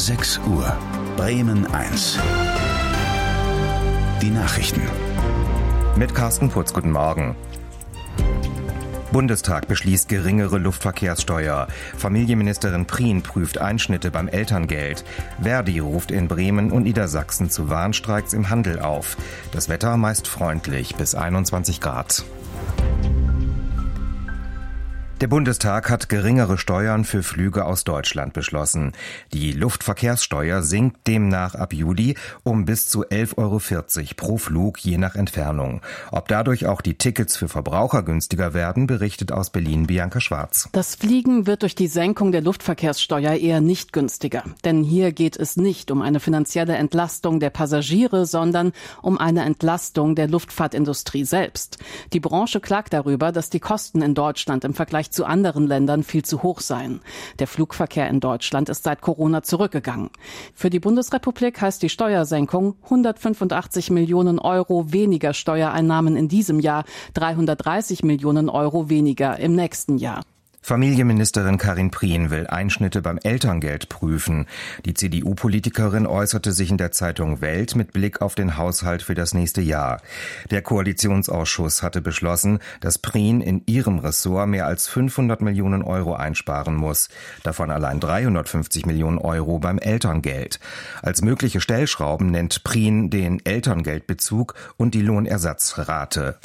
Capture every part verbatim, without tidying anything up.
sechs Uhr. Bremen eins. Die Nachrichten. Mit Carsten Putz, guten Morgen. Bundestag beschließt geringere Luftverkehrssteuer. Familienministerin Prien prüft Einschnitte beim Elterngeld. Verdi ruft in Bremen und Niedersachsen zu Warnstreiks im Handel auf. Das Wetter meist freundlich, bis einundzwanzig Grad. Der Bundestag hat geringere Steuern für Flüge aus Deutschland beschlossen. Die Luftverkehrssteuer sinkt demnach ab Juli um bis zu elf Euro vierzig pro Flug je nach Entfernung. Ob dadurch auch die Tickets für Verbraucher günstiger werden, berichtet aus Berlin Bianca Schwarz. Das Fliegen wird durch die Senkung der Luftverkehrssteuer eher nicht günstiger. Denn hier geht es nicht um eine finanzielle Entlastung der Passagiere, sondern um eine Entlastung der Luftfahrtindustrie selbst. Die Branche klagt darüber, dass die Kosten in Deutschland im Vergleich zu anderen Ländern viel zu hoch seien. Der Flugverkehr in Deutschland ist seit Corona zurückgegangen. Für die Bundesrepublik heißt die Steuersenkung hundertfünfundachtzig Millionen Euro weniger Steuereinnahmen in diesem Jahr, dreihundertdreißig Millionen Euro weniger im nächsten Jahr. Familienministerin Karin Prien will Einschnitte beim Elterngeld prüfen. Die C D U-Politikerin äußerte sich in der Zeitung Welt mit Blick auf den Haushalt für das nächste Jahr. Der Koalitionsausschuss hatte beschlossen, dass Prien in ihrem Ressort mehr als fünfhundert Millionen Euro einsparen muss. Davon allein dreihundertfünfzig Millionen Euro beim Elterngeld. Als mögliche Stellschrauben nennt Prien den Elterngeldbezug und die Lohnersatzrate.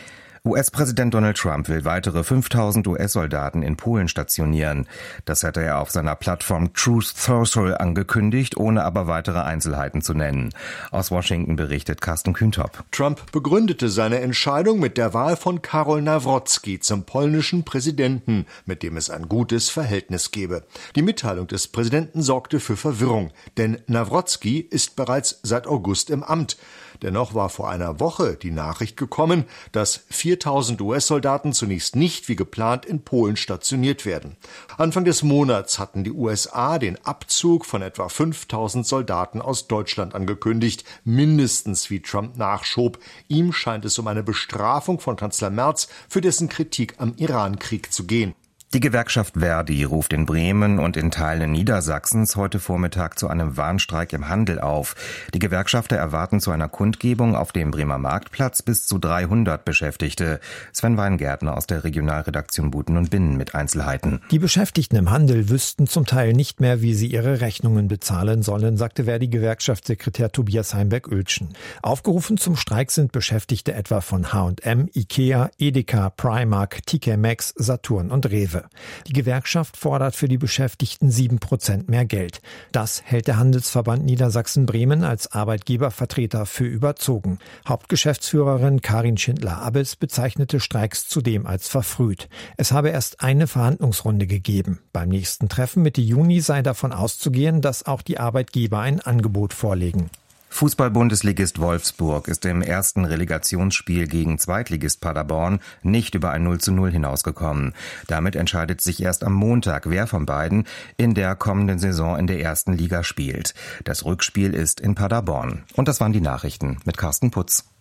U S-Präsident Donald Trump will weitere fünftausend U S-Soldaten in Polen stationieren. Das hatte er auf seiner Plattform Truth Social angekündigt, ohne aber weitere Einzelheiten zu nennen. Aus Washington berichtet Carsten Kühntop. Trump begründete seine Entscheidung mit der Wahl von Karol Nawrocki zum polnischen Präsidenten, mit dem es ein gutes Verhältnis gebe. Die Mitteilung des Präsidenten sorgte für Verwirrung, denn Nawrocki ist bereits seit August im Amt. Dennoch war vor einer Woche die Nachricht gekommen, dass viertausend U S-Soldaten zunächst nicht wie geplant in Polen stationiert werden. Anfang des Monats hatten die U S A den Abzug von etwa fünftausend Soldaten aus Deutschland angekündigt, mindestens wie Trump nachschob. Ihm scheint es um eine Bestrafung von Kanzler Merz für dessen Kritik am Iran-Krieg zu gehen. Die Gewerkschaft Verdi ruft in Bremen und in Teilen Niedersachsens heute Vormittag zu einem Warnstreik im Handel auf. Die Gewerkschafter erwarten zu einer Kundgebung auf dem Bremer Marktplatz bis zu dreihundert Beschäftigte. Sven Weingärtner aus der Regionalredaktion Buten und Binnen mit Einzelheiten. Die Beschäftigten im Handel wüssten zum Teil nicht mehr, wie sie ihre Rechnungen bezahlen sollen, sagte Verdi-Gewerkschaftssekretär Tobias Heimberg-Oeltschen. Aufgerufen zum Streik sind Beschäftigte etwa von H und M, Ikea, Edeka, Primark, T K Maxx, Saturn und Rewe. Die Gewerkschaft fordert für die Beschäftigten sieben Prozent mehr Geld. Das hält der Handelsverband Niedersachsen-Bremen als Arbeitgebervertreter für überzogen. Hauptgeschäftsführerin Karin Schindler-Abbes bezeichnete Streiks zudem als verfrüht. Es habe erst eine Verhandlungsrunde gegeben. Beim nächsten Treffen Mitte Juni sei davon auszugehen, dass auch die Arbeitgeber ein Angebot vorlegen. Fußball-Bundesligist Wolfsburg ist im ersten Relegationsspiel gegen Zweitligist Paderborn nicht über ein null zu null hinausgekommen. Damit entscheidet sich erst am Montag, wer von beiden in der kommenden Saison in der ersten Liga spielt. Das Rückspiel ist in Paderborn. Und das waren die Nachrichten mit Carsten Putz.